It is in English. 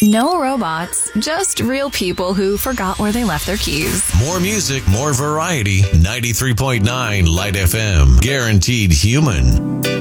No robots, just real people who forgot where they left their keys. More music, more variety. 93.9 Light FM. Guaranteed human.